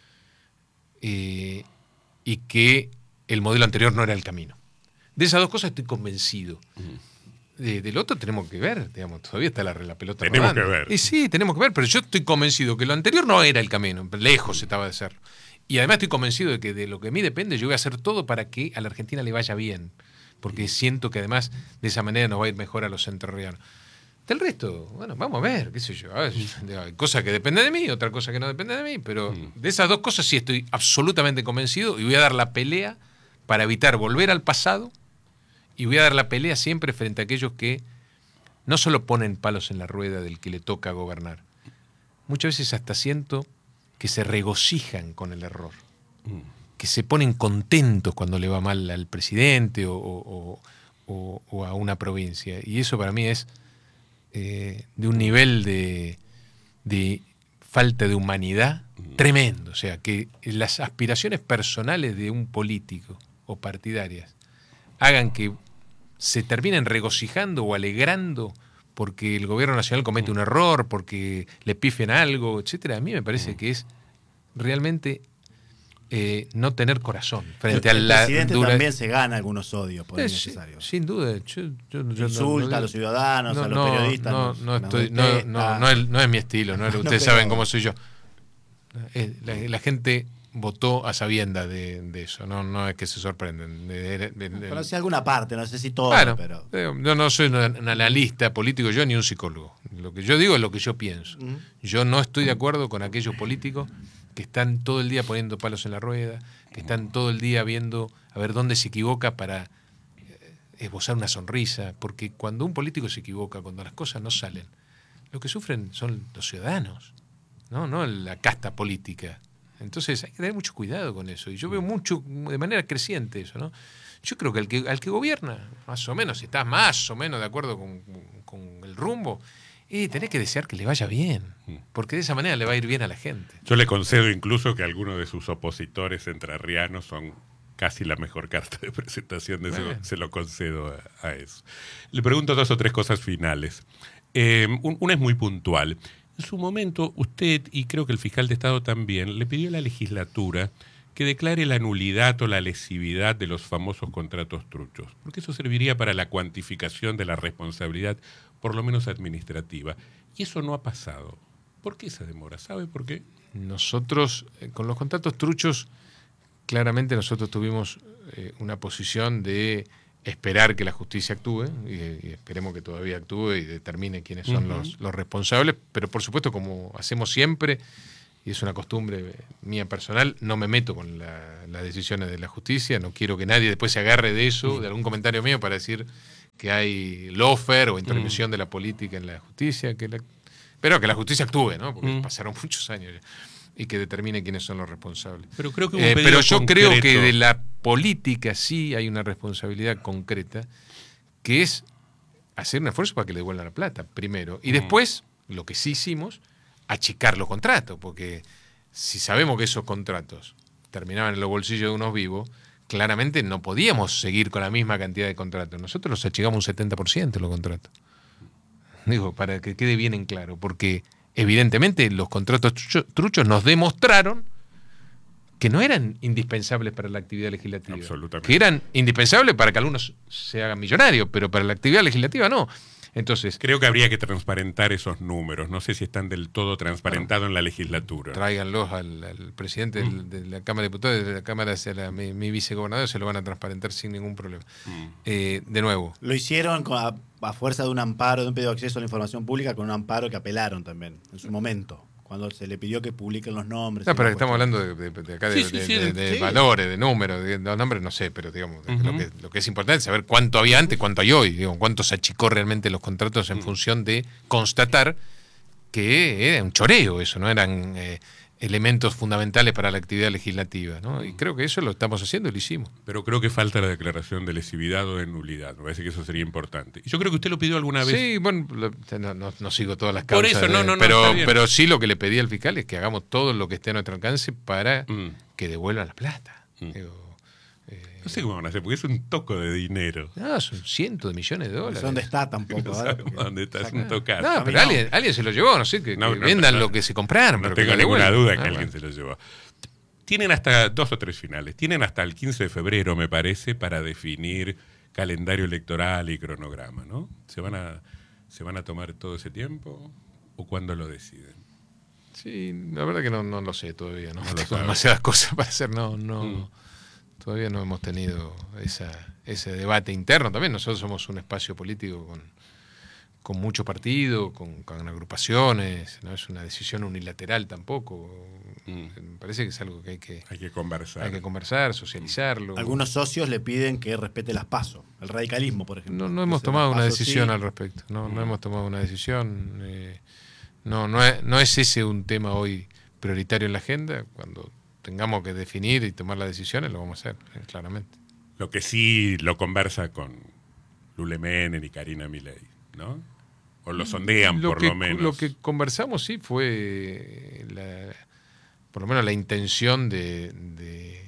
eh, y que el modelo anterior no era el camino. De esas dos cosas estoy convencido. De, del otro tenemos que ver, digamos, todavía está la, la pelota Tenemos rodando. que ver. Y sí, tenemos que ver, pero yo estoy convencido que lo anterior no era el camino, lejos estaba de serlo. Y además estoy convencido de que de lo que a mí depende, yo voy a hacer todo para que a la Argentina le vaya bien, porque siento que además de esa manera nos va a ir mejor a los entrerrianos. Del resto, bueno, vamos a ver, qué sé yo. A ver, hay cosas que dependen de mí, otra cosa que no depende de mí, pero de esas dos cosas sí estoy absolutamente convencido y voy a dar la pelea para evitar volver al pasado y voy a dar la pelea siempre frente a aquellos que no solo ponen palos en la rueda del que le toca gobernar, muchas veces hasta siento que se regocijan con el error, que se ponen contentos cuando le va mal al presidente o, o- o- o a una provincia. Y eso para mí es eh, de un nivel de, de falta de humanidad tremendo. O sea, que las aspiraciones personales de un político o partidarias hagan que se terminen regocijando o alegrando porque el gobierno nacional comete un error, porque le pifen algo, etcétera. A mí me parece que es realmente eh, no tener corazón frente a El la presidente dura- también se gana algunos odios por Eh, el sí, necesario. sin duda. Yo, yo- yo no- Insulta no- a los ciudadanos, no, a los no, periodistas. No, nos- no, nos estoy, no, detesta. no, no, es, no es mi estilo. No es- No, ustedes pero- saben cómo soy yo. Eh, La, la gente votó a sabienda de, de eso. No, no es que se sorprenden. De- de- de- de- Conocí alguna parte, no sé si todo, Claro, pero. eh, yo no soy un un analista político yo ni un psicólogo. Lo que yo digo es lo que yo pienso. Ujú. Yo no estoy de acuerdo con aquellos políticos que están todo el día poniendo palos en la rueda, que están todo el día viendo a ver dónde se equivoca para eh, esbozar una sonrisa, porque cuando un político se equivoca, cuando las cosas no salen, lo que sufren son los ciudadanos, no, no la casta política. Entonces hay que tener mucho cuidado con eso. Y yo veo mucho, de manera creciente eso, ¿no? Yo creo que al que, al que gobierna, más o menos, si estás más o menos de acuerdo con, con el rumbo, y tenés que desear que le vaya bien, porque de esa manera le va a ir bien a la gente. Yo le concedo incluso que algunos de sus opositores entrerrianos son casi la mejor carta de presentación, de Bueno. eso, se lo concedo a, a eso. Le pregunto dos o tres cosas finales. Eh, un- una es muy puntual. En su momento, usted, y creo que el fiscal de Estado también, le pidió a la legislatura que declare la nulidad o la lesividad de los famosos contratos truchos, porque eso serviría para la cuantificación de la responsabilidad, por lo menos administrativa. Y eso no ha pasado. ¿Por qué esa demora? ¿Sabe por qué? Nosotros, eh, con los contratos truchos, claramente nosotros tuvimos eh, una posición de esperar que la justicia actúe, y, y esperemos que todavía actúe y determine quiénes son uh-huh. los, los responsables, pero por supuesto, como hacemos siempre, y es una costumbre mía personal, no me meto con la, las decisiones de la justicia, no quiero que nadie después se agarre de eso, uh-huh. de algún comentario mío para decir que hay lawfare o intervención uh-huh. de la política en la justicia, que la, pero que la justicia actúe, ¿no? Porque uh-huh. pasaron muchos años ya, y que determine quiénes son los responsables. Pero creo que un eh, pedido pero yo concreto. creo que de la política sí hay una responsabilidad concreta, que es hacer un esfuerzo para que le devuelvan la plata, primero. Y después, mm. lo que sí hicimos, achicar los contratos, porque si sabemos que esos contratos terminaban en los bolsillos de unos vivos, claramente no podíamos seguir con la misma cantidad de contratos. Nosotros los achicamos un setenta por ciento los contratos. Digo, para que quede bien en claro, porque evidentemente los contratos truchos, truchos nos demostraron que no eran indispensables para la actividad legislativa. Absolutamente. Que eran indispensables para que algunos se hagan millonarios, pero para la actividad legislativa no. Entonces, creo que habría que transparentar esos números. No sé si están del todo transparentados en la legislatura. Tráiganlos al, al presidente mm. de la Cámara de Diputados, de la Cámara hacia la, mi, mi vicegobernador, se lo van a transparentar sin ningún problema. Mm. Eh, de nuevo. Lo hicieron a, a fuerza de un amparo, de un pedido de acceso a la información pública, con un amparo que apelaron también, en su momento, cuando se le pidió que publiquen los nombres. No, pero estamos hablando de, de, de acá de, sí, sí, de, sí, de, de sí. valores, de números, de, de los nombres no sé, pero digamos, uh-huh. lo, que, lo que es importante es saber cuánto había antes, cuánto hay hoy, digamos, cuánto se achicó realmente los contratos en uh-huh. función de constatar que era un choreo eso, no eran eh, elementos fundamentales para la actividad legislativa, ¿no? Y creo que eso lo estamos haciendo y lo hicimos. Pero creo que falta la declaración de lesividad o de nulidad. Me parece que eso sería importante. Y yo creo que usted lo pidió alguna vez. Sí, bueno, no, no, no sigo todas las causas. Por eso, no, no, no, pero, pero sí lo que le pedí al fiscal es que hagamos todo lo que esté a nuestro alcance para mm. que devuelvan la plata. Mm. Digo, eh, no sé cómo van a hacer, porque es un toco de dinero. No, son cientos de millones de dólares. ¿Dónde está tampoco? ¿Ahora? ¿Dónde está? Es un tocar. No, pero alguien, alguien se lo llevó, no sé, que, no, que no, vendan no, lo que se compraron. No pero tengo que ninguna duda que ah, alguien bueno. se lo llevó. Tienen hasta dos o tres finales. Tienen hasta el quince de febrero, me parece, para definir calendario electoral y cronograma, ¿no? ¿Se van a, se van a tomar todo ese tiempo o cuándo lo deciden? Sí, la verdad que no, no lo sé todavía, no, no tengo demasiadas cosas para hacer, no, no, mm. todavía no hemos tenido esa, ese debate interno también. Nosotros somos un espacio político con, con mucho partido, con, con agrupaciones, no es una decisión unilateral tampoco. Mm. Me parece que es algo que hay que, hay que conversar. Hay que conversar, socializarlo. Algunos socios le piden que respete las PASO, el radicalismo, por ejemplo. No, no hemos tomado una decisión sí. al respecto, no, mm. no hemos tomado una decisión. Eh, no, no es, no es ese un tema hoy prioritario en la agenda. Cuando tengamos que definir y tomar las decisiones, lo vamos a hacer, eh, claramente. Lo que sí lo conversa con Lule Menem y Karina Milei, ¿no? O lo sondean, lo por que, lo menos. Lo que conversamos, sí, fue la, por lo menos la intención de, de,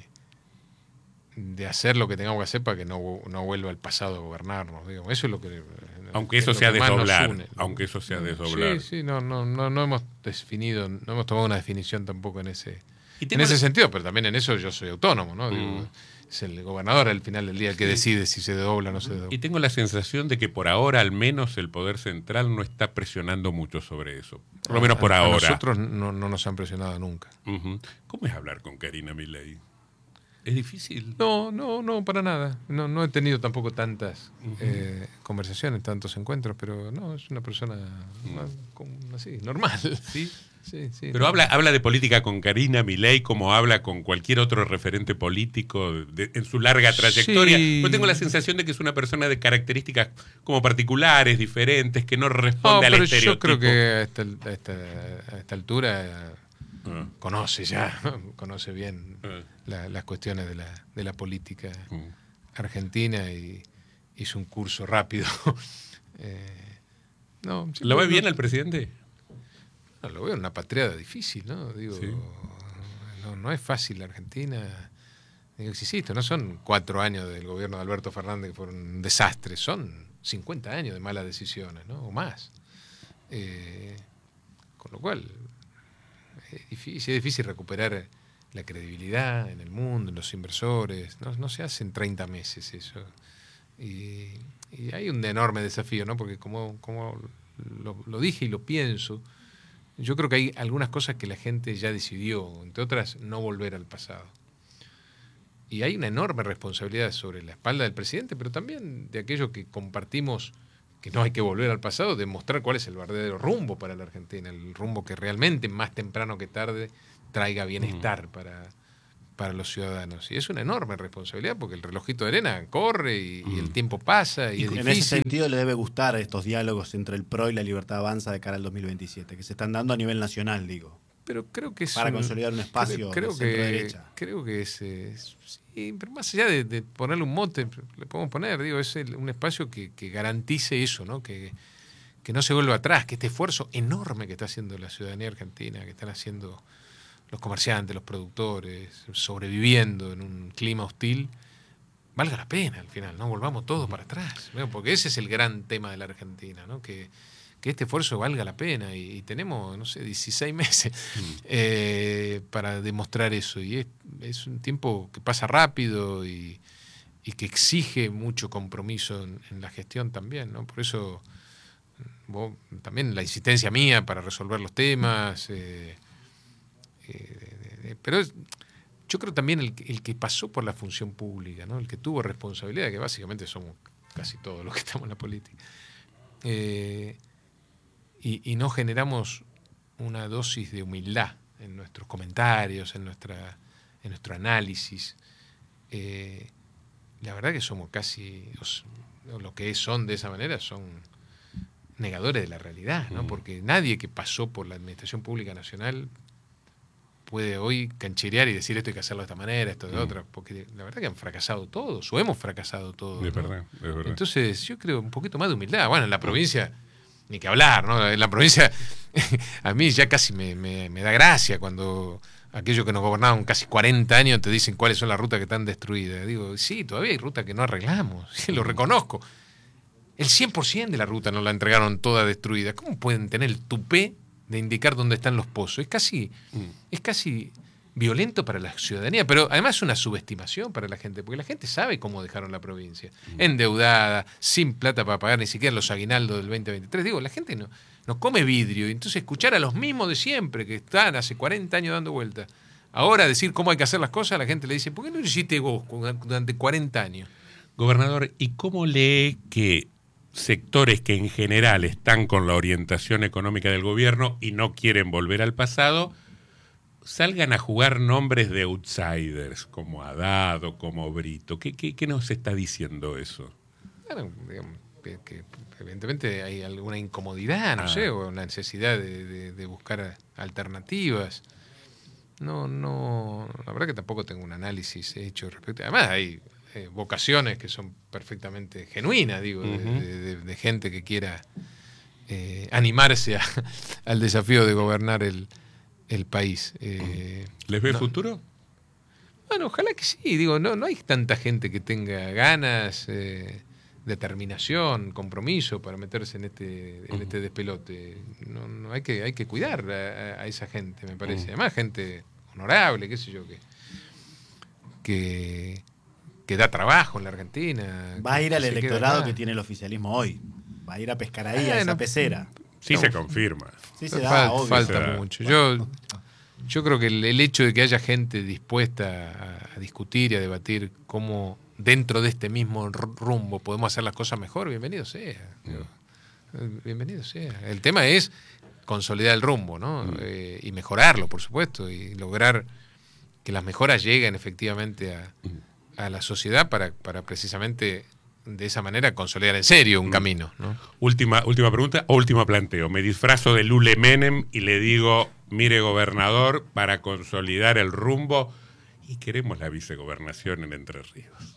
de hacer lo que tengamos que hacer para que no, no vuelva el pasado a gobernarnos. Digamos. Eso es lo que... Aunque eso sea desdoblar. Aunque eso sea desdoblar. Sí, sí, no, no, no, no hemos definido, no hemos tomado una definición tampoco en ese, en ese sentido, pero también en eso yo soy autónomo, ¿no? Mm. Digo, es el gobernador al final del día el que sí. decide si se dobla o no se dobla. Y tengo la sensación de que por ahora al menos el Poder Central no está presionando mucho sobre eso. Por lo menos por a, ahora. A nosotros no, no nos han presionado nunca. Uh-huh. ¿Cómo es hablar con Karina Milei? ¿Es difícil? No, no, no, para nada. No, no he tenido tampoco tantas uh-huh. eh, conversaciones, tantos encuentros, pero no, es una persona uh-huh. así, normal. ¿Sí? Sí, sí, pero no. habla, habla de política con Karina Milei como habla con cualquier otro referente político de, en su larga trayectoria. Sí. Yo tengo la sensación de que es una persona de características como particulares, diferentes, que no responde no, al estereotipo. Yo creo que a esta, a esta, a esta altura uh. conoce ya, conoce bien uh. la, las cuestiones de la, de la política uh. argentina y hizo un curso rápido. eh, no, ¿Lo ve no, bien al presidente? No, lo veo una patriada difícil, ¿no? Digo, sí. no, no es fácil la Argentina. Digo, insisto, no son cuatro años del gobierno de Alberto Fernández que fueron un desastre, son cincuenta años de malas decisiones, ¿no? O más. Eh, con lo cual, es difícil, es difícil recuperar la credibilidad en el mundo, en los inversores. No, no se hace en treinta meses eso. Y, y hay un enorme desafío, ¿no? Porque como, como lo, lo dije y lo pienso, yo creo que hay algunas cosas que la gente ya decidió, entre otras, no volver al pasado. Y hay una enorme responsabilidad sobre la espalda del presidente, pero también de aquellos que compartimos que no hay que volver al pasado, de mostrar cuál es el verdadero rumbo para la Argentina, el rumbo que realmente, más temprano que tarde, traiga bienestar mm. para, para los ciudadanos. Y es una enorme responsabilidad porque el relojito de arena corre y, mm. y el tiempo pasa. Y, y es en difícil. Ese sentido le debe gustar estos diálogos entre el P R O y la Libertad Avanza de cara al dos mil veintisiete, que se están dando a nivel nacional, digo. Pero creo que es para un, consolidar un espacio creo, creo de centro-derecha. Que, creo que es, es sí, pero más allá de, de ponerle un mote, le podemos poner, digo, es el, un espacio que, que garantice eso, ¿no? Que, que no se vuelva atrás, que este esfuerzo enorme que está haciendo la ciudadanía argentina, que están haciendo los comerciantes, los productores, sobreviviendo en un clima hostil, valga la pena al final, ¿no? Volvamos todos para atrás, ¿no? Porque ese es el gran tema de la Argentina, ¿no? Que que este esfuerzo valga la pena y, y tenemos, no sé, dieciséis meses mm. eh, para demostrar eso y es, es un tiempo que pasa rápido y, y que exige mucho compromiso en, en la gestión también, ¿no? Por eso vos, también la insistencia mía para resolver los temas, eh, eh, eh, pero es, yo creo también el, el que pasó por la función pública, ¿no? El que tuvo responsabilidad, que básicamente somos casi todos los que estamos en la política, eh, Y, y no generamos una dosis de humildad en nuestros comentarios, en, nuestra, en nuestro análisis. Eh, la verdad que somos casi, los, los que son de esa manera son negadores de la realidad, ¿no? Porque nadie que pasó por la Administración Pública Nacional puede hoy cancherear y decir esto hay que hacerlo de esta manera, esto de otra, porque la verdad que han fracasado todos, o hemos fracasado todos. De ¿no? verdad, de verdad. Entonces yo creo un poquito más de humildad. Bueno, en la provincia... Ni que hablar, ¿no? En la provincia a mí ya casi me, me, me da gracia cuando aquellos que nos gobernaron casi cuarenta años te dicen cuáles son las rutas que están destruidas. Digo, sí, todavía hay rutas que no arreglamos, sí, lo reconozco. El cien por ciento de la ruta nos la entregaron toda destruida. ¿Cómo pueden tener el tupé de indicar dónde están los pozos? Es casi, es casi violento para la ciudadanía, pero además es una subestimación para la gente, porque la gente sabe cómo dejaron la provincia, endeudada, sin plata para pagar ni siquiera los aguinaldos del veinte veintitrés. Digo, la gente no, no come vidrio, y entonces escuchar a los mismos de siempre, que están hace cuarenta años dando vueltas, ahora decir cómo hay que hacer las cosas, la gente le dice, ¿por qué no lo hiciste vos durante cuarenta años? Gobernador, ¿y cómo lee que sectores que en general están con la orientación económica del gobierno y no quieren volver al pasado, salgan a jugar nombres de outsiders, como Haddad o como Brito? ¿Qué, qué, qué nos está diciendo eso? Bueno, digamos, que, que evidentemente hay alguna incomodidad, no ah. sé, o una necesidad de, de, de buscar alternativas. No, no, la verdad que tampoco tengo un análisis hecho respecto. Además hay eh, vocaciones que son perfectamente genuinas, digo, uh-huh. de, de, de gente que quiera eh, animarse a, al desafío de gobernar el el país. Eh, ¿Les ve no. futuro? Bueno, ojalá que sí. Digo, no, no hay tanta gente que tenga ganas, eh, determinación, compromiso para meterse en este, en uh-huh. este despelote. No, no hay que, hay que cuidar a, a esa gente, me parece. Uh-huh. Además, gente honorable, qué sé yo, que, que, que da trabajo en la Argentina. Va a ir al electorado que tiene el oficialismo hoy. Va a ir a pescar ahí eh, a esa no, pecera. Sí, no, se confirma. Sí se da, da, Fal, obvio, falta se da. mucho. Yo, yo creo que el, el hecho de que haya gente dispuesta a, a discutir y a debatir cómo dentro de este mismo rumbo podemos hacer las cosas mejor, bienvenido sea. Mm. Bienvenido sea. El tema es consolidar el rumbo, ¿no? Mm. Eh, y mejorarlo, por supuesto, y lograr que las mejoras lleguen efectivamente a, a la sociedad para, para precisamente... de esa manera consolidar en serio un camino, ¿no? Última, última pregunta, o último planteo. Me disfrazo de Lule Menem y le digo, mire, gobernador, para consolidar el rumbo, y queremos la vicegobernación en Entre Ríos.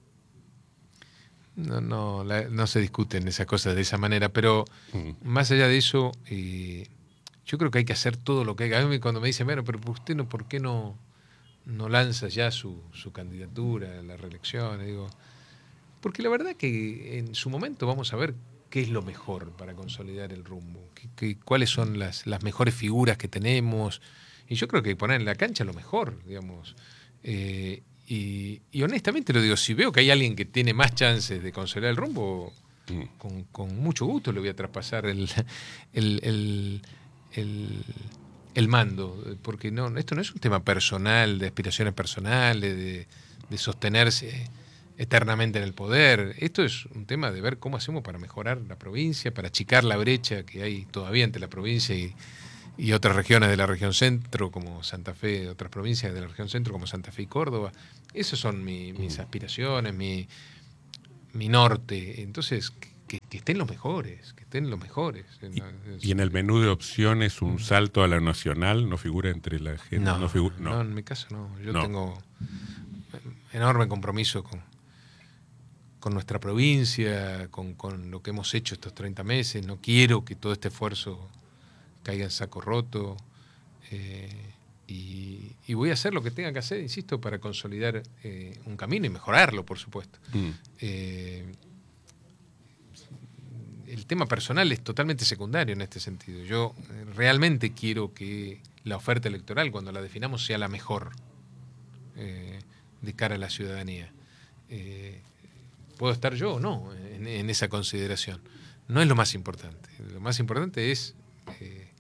No, no, la, no se discuten esas cosas de esa manera, pero mm. más allá de eso, eh, yo creo que hay que hacer todo lo que hay. A mí cuando me dicen, bueno, pero usted no, ¿por qué no, no lanza ya su, su candidatura a la reelección? Y digo, porque la verdad que en su momento vamos a ver qué es lo mejor para consolidar el rumbo, qué, qué, cuáles son las, las mejores figuras que tenemos y yo creo que hay que poner en la cancha lo mejor, digamos. Eh, y, y honestamente lo digo, si veo que hay alguien que tiene más chances de consolidar el rumbo, mm. con, con mucho gusto le voy a traspasar el, el, el, el, el mando, porque no, esto no es un tema personal, de aspiraciones personales, de, de sostenerse eternamente en el poder. Esto es un tema de ver cómo hacemos para mejorar la provincia, para achicar la brecha que hay todavía entre la provincia y, y otras regiones de la región centro, como Santa Fe, otras provincias de la región centro, como Santa Fe y Córdoba. Esas son mi, mis aspiraciones, mi, mi norte. Entonces, que, que estén los mejores, que estén los mejores. ¿Y, y en el menú de opciones un salto a la nacional no figura entre la gente? No, no, figu- no. no en mi caso no. Yo no. tengo enorme compromiso con con nuestra provincia, con, con lo que hemos hecho estos treinta meses. No quiero que todo este esfuerzo caiga en saco roto. Eh, y, y voy a hacer lo que tenga que hacer, insisto, para consolidar eh, un camino y mejorarlo, por supuesto. Mm. Eh, el tema personal es totalmente secundario en este sentido. Yo realmente quiero que la oferta electoral, cuando la definamos, sea la mejor eh, de cara a la ciudadanía. Eh, ¿Puedo estar yo o no en, en esa consideración? No es lo más importante. Lo más importante es eh,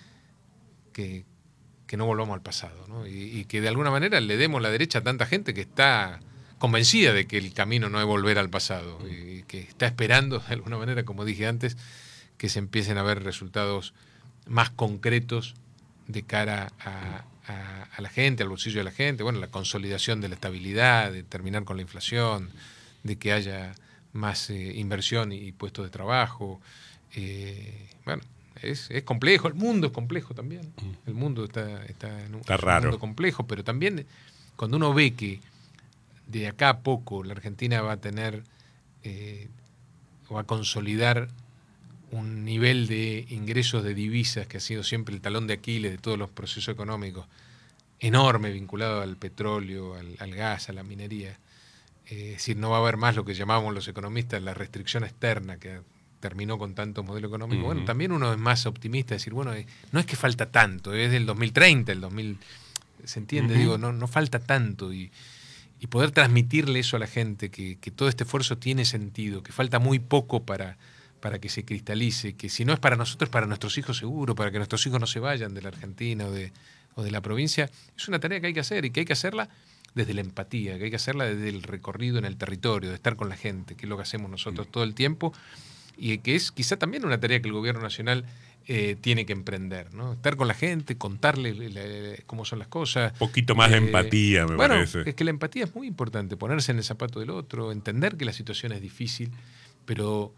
que, que no volvamos al pasado, ¿no? Y, y que de alguna manera le demos la derecha a tanta gente que está convencida de que el camino no es volver al pasado y que está esperando de alguna manera, como dije antes, que se empiecen a ver resultados más concretos de cara a, a, a la gente, al bolsillo de la gente. Bueno, la consolidación de la estabilidad, de terminar con la inflación, de que haya más eh, inversión y puestos de trabajo. Eh, bueno, es, es complejo, el mundo es complejo también. El mundo está, está en un, está raro. un mundo complejo, pero también cuando uno ve que de acá a poco la Argentina va a tener eh, o va a consolidar un nivel de ingresos de divisas que ha sido siempre el talón de Aquiles de todos los procesos económicos, enorme, vinculado al petróleo, al, al gas, a la minería. Eh, es decir, no va a haber más lo que llamamos los economistas la restricción externa que terminó con tantos modelos económicos. Uh-huh. Bueno, también uno es más optimista, decir, bueno, eh, no es que falta tanto, es del dos mil treinta, el dos mil, ¿se entiende? Uh-huh. Digo, no, no falta tanto y, y poder transmitirle eso a la gente, que, que todo este esfuerzo tiene sentido, que falta muy poco para, para que se cristalice, que si no es para nosotros, es para nuestros hijos seguro, para que nuestros hijos no se vayan de la Argentina o de, o de la provincia, es una tarea que hay que hacer y que hay que hacerla desde la empatía, que hay que hacerla desde el recorrido en el territorio, de estar con la gente, que es lo que hacemos nosotros todo el tiempo, y que es quizá también una tarea que el gobierno nacional eh, tiene que emprender, ¿no? Estar con la gente, contarle la, la, cómo son las cosas. Un poquito más eh, de empatía, me bueno, parece. Es que la empatía es muy importante, ponerse en el zapato del otro, entender que la situación es difícil, pero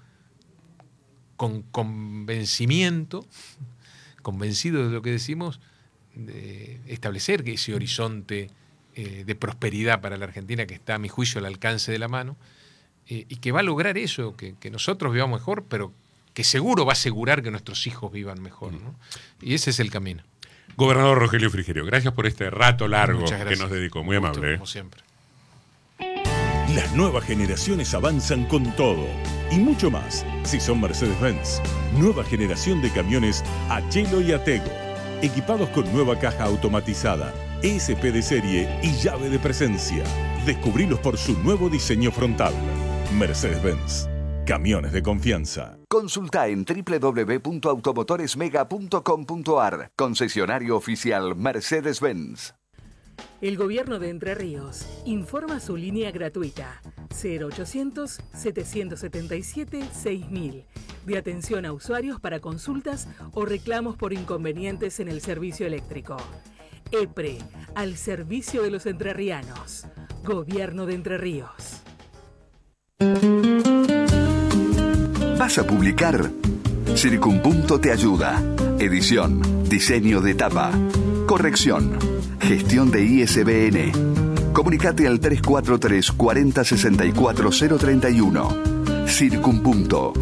con convencimiento, convencido de lo que decimos, de establecer que ese horizonte Eh, de prosperidad para la Argentina que está a mi juicio al alcance de la mano eh, y que va a lograr eso, que, que nosotros vivamos mejor, pero que seguro va a asegurar que nuestros hijos vivan mejor, ¿no? Y ese es el camino. Gobernador Rogelio Frigerio, gracias por este rato largo que nos dedicó, muy amable. Gusto, como siempre. Las nuevas generaciones avanzan con todo y mucho más si son Mercedes-Benz. Nueva generación de camiones Achelo y Atego, equipados con nueva caja automatizada, E S P de serie y llave de presencia. Descubrilos por su nuevo diseño frontal. Mercedes-Benz. Camiones de confianza. Consulta en doble u doble u doble u punto automotoresmega punto com punto a r. Concesionario oficial Mercedes-Benz. El Gobierno de Entre Ríos informa su línea gratuita cero ochocientos, setecientos setenta y siete, seis mil de atención a usuarios para consultas o reclamos por inconvenientes en el servicio eléctrico. EPRE, al servicio de los entrerrianos. Gobierno de Entre Ríos. ¿Vas a publicar? Circunpunto te ayuda. Edición, diseño de tapa, corrección, gestión de I S B N. Comunicate al tres cuatro tres, cuarenta, sesenta y cuatro, cero treinta y uno. Circunpunto.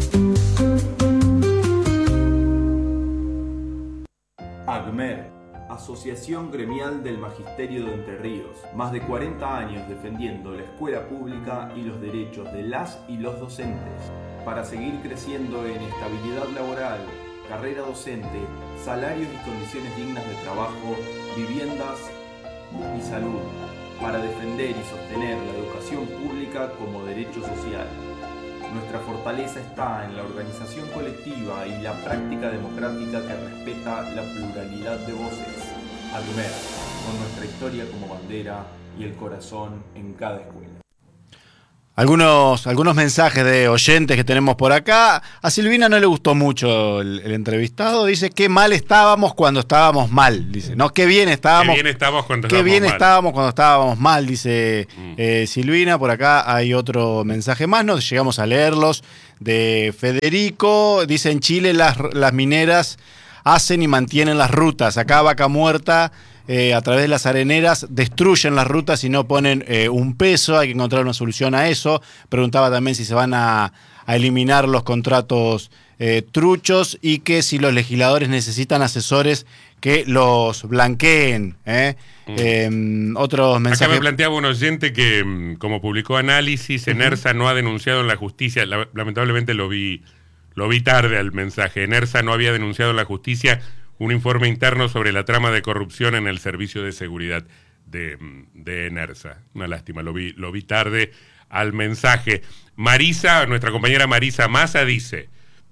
AGMER, Asociación Gremial del Magisterio de Entre Ríos. Más de cuarenta años defendiendo la escuela pública y los derechos de las y los docentes. Para seguir creciendo en estabilidad laboral, carrera docente, salarios y condiciones dignas de trabajo, viviendas y salud, para defender y sostener la educación pública como derecho social. Nuestra fortaleza está en la organización colectiva y la práctica democrática que respeta la pluralidad de voces. ACMER, con nuestra historia como bandera y el corazón en cada escuela. Algunos, algunos mensajes de oyentes que tenemos por acá. A Silvina no le gustó mucho el, el entrevistado. Dice, qué mal estábamos cuando estábamos mal. Dice, no, qué bien estábamos. Qué bien estábamos cuando qué estábamos bien mal. estábamos cuando estábamos mal, dice Mm. eh, Silvina. Por acá hay otro mensaje más. Nos llegamos a leerlos. De Federico. Dice, en Chile las, las mineras hacen y mantienen las rutas. Acá Vaca Muerta... Eh, a través de las areneras destruyen las rutas y no ponen eh, un peso. Hay que encontrar una solución a eso. Preguntaba también si se van a, a eliminar los contratos eh, truchos y que si los legisladores necesitan asesores que los blanqueen. ¿eh? Mm. Eh, otros mensajes. Acá me planteaba un oyente que, como publicó Análisis, Enersa no ha denunciado en la justicia. La, lamentablemente lo vi, lo vi tarde al mensaje. Enersa no había denunciado en la justicia un informe interno sobre la trama de corrupción en el servicio de seguridad de, de Enersa. Una lástima, lo vi, lo vi tarde al mensaje. Marisa, nuestra compañera Marisa Massa dice,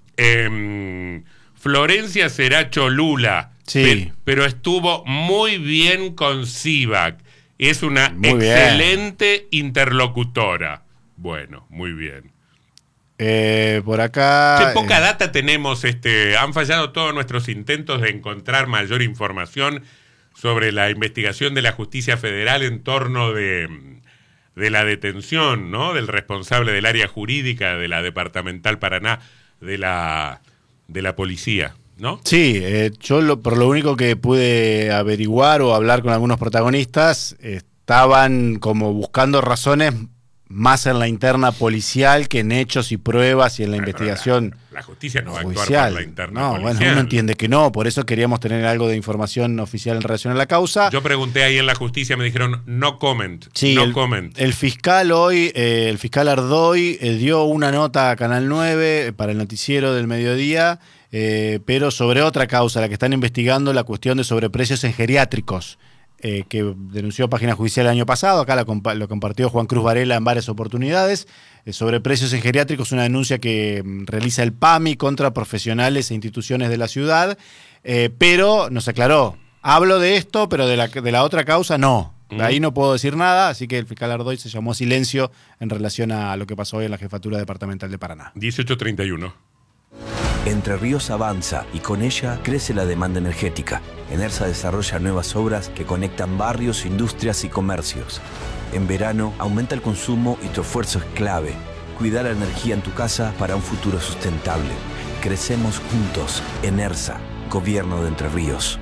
eh, Florencia será Cholula, sí. pe- pero estuvo muy bien con Sivak. Es una Muy excelente interlocutora. Bueno, muy bien. Eh, por acá... Qué poca eh, data tenemos, este, han fallado todos nuestros intentos de encontrar mayor información sobre la investigación de la justicia federal en torno de, de la detención, ¿no? Del responsable del área jurídica de la departamental Paraná de la, de la policía, ¿no? Sí, eh, yo lo, por lo único que pude averiguar o hablar con algunos protagonistas, estaban como buscando razones más en la interna policial que en hechos y pruebas y en la Bueno, investigación la, la justicia no va a actuar judicial. por la interna No, policial. bueno, uno entiende que no, por eso queríamos tener algo de información oficial en relación a la causa. Yo pregunté ahí en la justicia, me dijeron no comment, Sí, no el, comment. el fiscal hoy, eh, el fiscal Ardoy, eh, dio una nota a Canal nueve para el noticiero del mediodía, eh, pero sobre otra causa, la que están investigando, la cuestión de sobreprecios en geriátricos. Eh, que denunció Página Judicial el año pasado, acá la compa- lo compartió Juan Cruz Varela en varias oportunidades, eh, sobre precios en geriátricos, una denuncia que mm, realiza el P A M I contra profesionales e instituciones de la ciudad, eh, pero nos aclaró, hablo de esto, pero de la, de la otra causa no, de ahí no puedo decir nada, así que el fiscal Ardoy se llamó a silencio en relación a lo que pasó hoy en la Jefatura Departamental de Paraná. dieciocho treinta y uno. Entre Ríos avanza y con ella crece la demanda energética. Enersa desarrolla nuevas obras que conectan barrios, industrias y comercios. En verano aumenta el consumo y tu esfuerzo es clave. Cuida la energía en tu casa para un futuro sustentable. Crecemos juntos. Enersa, Gobierno de Entre Ríos.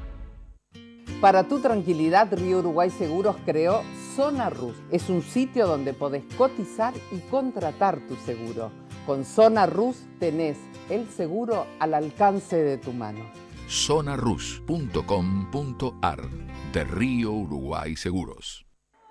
Para tu tranquilidad, Río Uruguay Seguros creó Zona Rus. Es un sitio donde podés cotizar y contratar tu seguro. Con Zona Rus tenés el seguro al alcance de tu mano. zona rus punto com punto a r de Río Uruguay Seguros.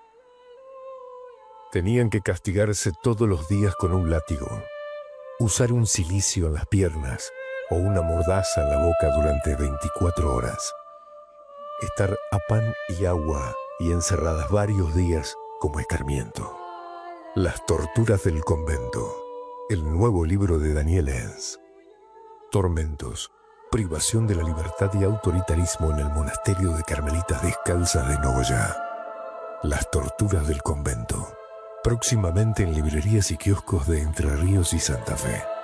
Tenían que castigarse todos los días con un látigo, usar un cilicio en las piernas o una mordaza en la boca durante veinticuatro horas, estar a pan y agua y encerradas varios días como escarmiento. Las torturas del convento, el nuevo libro de Daniel Enz. Tormentos, privación de la libertad y autoritarismo en el monasterio de Carmelitas Descalzas de Nogoyá. Las torturas del convento. Próximamente en librerías y kioscos de Entre Ríos y Santa Fe.